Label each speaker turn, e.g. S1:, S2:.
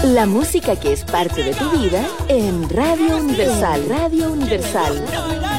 S1: La música que es parte de tu vida en Radio Universal. Radio Universal.